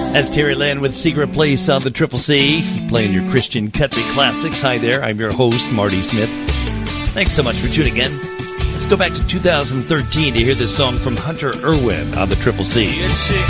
As Terry Lynn with Secret Place on the Triple C, playing your Christian country classics. Hi there, I'm your host, Marty Smith. Thanks so much for tuning in. Let's go back to 2013 to hear this song from Hunter Irwin on the Triple C. It's sick